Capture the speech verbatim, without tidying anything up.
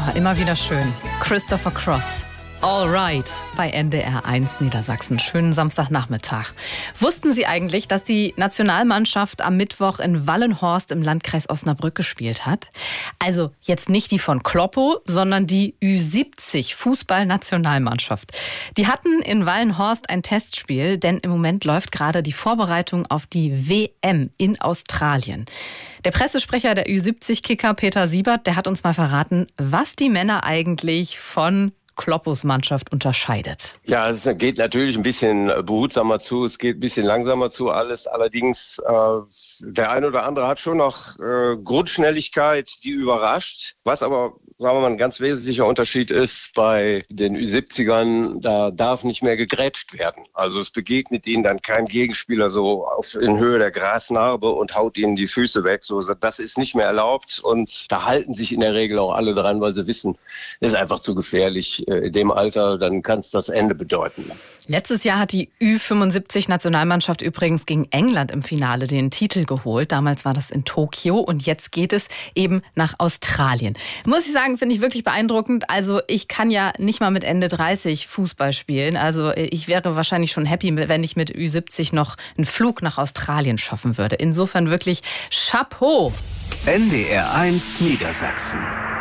Ah, immer wieder schön. Christopher Cross. All right, bei N D R eins Niedersachsen. Schönen Samstagnachmittag. Wussten Sie eigentlich, dass die Nationalmannschaft am Mittwoch in Wallenhorst im Landkreis Osnabrück gespielt hat? Also jetzt nicht die von Kloppo, sondern die Ü siebzig Fußballnationalmannschaft. Die hatten in Wallenhorst ein Testspiel, denn im Moment läuft gerade die Vorbereitung auf die W M in Australien. Der Pressesprecher der Ü siebzig Kicker, Peter Siebert, der hat uns mal verraten, was die Männer eigentlich von Kloppos Mannschaft unterscheidet. Ja, es geht natürlich ein bisschen behutsamer zu, es geht ein bisschen langsamer zu alles. Allerdings, äh, der eine oder andere hat schon noch äh, Grundschnelligkeit, die überrascht. Was aber, sagen wir mal, ein ganz wesentlicher Unterschied ist, bei den Ü siebzigern, da darf nicht mehr gegrätscht werden. Also es begegnet ihnen dann kein Gegenspieler so auf, in Höhe der Grasnarbe und haut ihnen die Füße weg. So, das ist nicht mehr erlaubt und da halten sich in der Regel auch alle dran, weil sie wissen, das ist einfach zu gefährlich. In dem Alter, dann kann es das Ende bedeuten. Letztes Jahr hat die Ü fünfundsiebzig Nationalmannschaft übrigens gegen England im Finale den Titel geholt. Damals war das in Tokio und jetzt geht es eben nach Australien. Muss ich sagen, finde ich wirklich beeindruckend. Also ich kann ja nicht mal mit Ende dreißig Fußball spielen. Also ich wäre wahrscheinlich schon happy, wenn ich mit Ü siebzig noch einen Flug nach Australien schaffen würde. Insofern wirklich Chapeau. N D R eins Niedersachsen.